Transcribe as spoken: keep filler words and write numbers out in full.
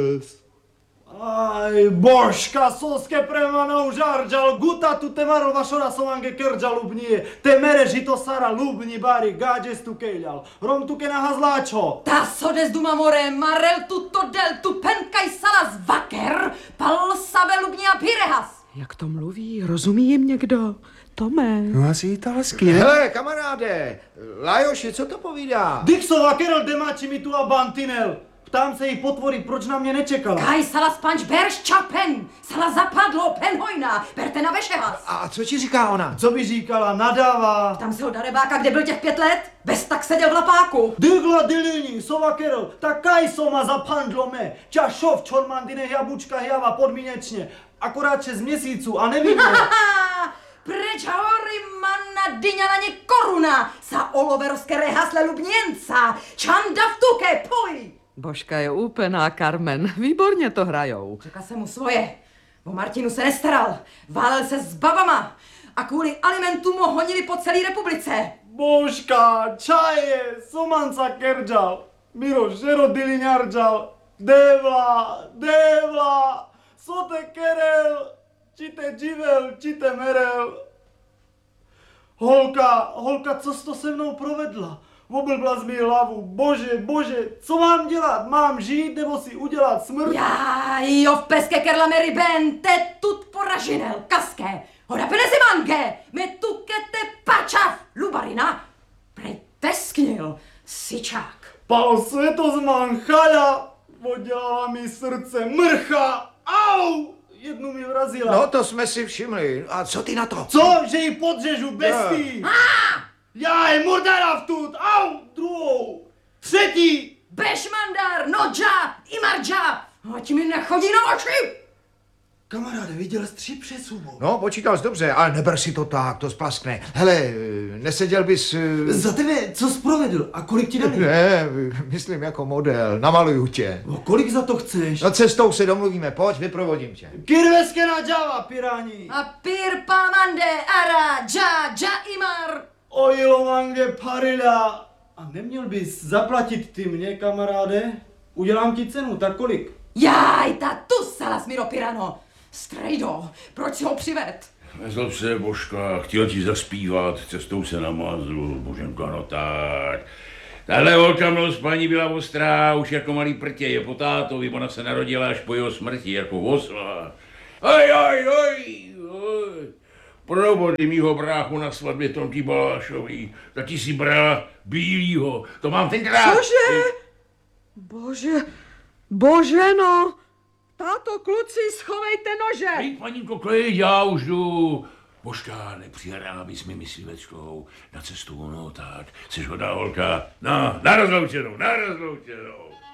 Aj, božka, soske premana užarđal, guta tu te maro vašora somange krđal lubnije, te mere žito sara lubni bari, gađe stu keljal, rom tu ke nahazláčo. Ta sodes duma more, marel tu to del tu penkaj salas vaker, pal save lubni a pirehas. Jak to mluví? Rozumí jim někdo? Tome. No asi italsky, ne? Hele, kamaráde, Lajoši, co to povídá? Dixova kerel demači mi tu a bantinel. Ptám se jí potvory, proč na mě nečekala. Kaj salas panč berš čapen, sala zapadlo penhojna, berte na vešehas. A co ti říká ona? Co by říkala, nadává. Tam se ho darebáka, kde byl těch pět let, bez tak seděl v lapáku. Dygla dilini, sova kerel, tak kaj soma zapandlo me, ča šov čormandine jabučka java podmínečně, akorát šest měsíců a nevím. Preč hory manna dyňa na ně koruna, sa oloverské rehasle lubněnca, čanda v tuke, poj! Božka je úplná, Carmen. Výborně to hrajou. Čeká se mu svoje. O Martinu se nestaral. Válel se s babama. A kvůli alimentu mu honili po celé republice. Božka, čaje, somanca kerđal. Miro, žero diliňarđal. Devla, devla, sote kerel, čite dživel, čite merel. Holka, holka, co jsi to se mnou provedla? Oblbla mi hlavu, bože, bože, co mám dělat? Mám žít nebo si udělat smrt? Já, jo, v peske kerla meri ben, te tut poražinel, kaské, hoda penezimange, me tuke te pačav, lubarina, prej tesknil, sičák. Pal světozman chala, podělala mi srdce mrcha, au! Jednu mi vrazila. No to jsme si všimli. A co ty na to? Co? Že ji podřežu bestii? Já je murdara vtut, au! Druhou, třetí! Bešmandar, nodža, imarđa, ať mi nechodí na oči! Kamaráde, viděl jsi tři přesuny. No, počítal jsi dobře, ale neber si to tak, to splaskne. Hele, neseděl bys... Za tebe, co jsi provedl a kolik ti dali? Ne, myslím jako model, namaluju tě. O kolik za to chceš? No cestou se domluvíme, pojď, vyprovodím tě. Kirveske na Java, pirani. A pir pamande, ara, dža, dža imar. Ojilomange parila. A neměl bys zaplatit ty mě, kamaráde? Udělám ti cenu, tak kolik? Jaj, ta tu salas miro pirano. Strejdo, proč si ho přived? Nezlob se, Božka, chtěl ti zaspívat, cestou se namázl, Boženko, no tak. Tahle holka mnou spaní byla ostrá, už jako malý prtě, je po tátovi, ona se narodila až po jeho smrti, jako osla. Aj, aj, aj, aj. Probody mýho bráchu na svatbě Tomky Balášový, taky si brala bílýho, to mám tenkrát. Cože? Bože, bože no. Táto, kluci, schovejte nože. Hej, paninko, klid, já už jdu. Božka, nepřihrá bys mi myslivečkou na cestu, no tak, jsi hodná holka. No, na rozloučenou, na rozloučenou.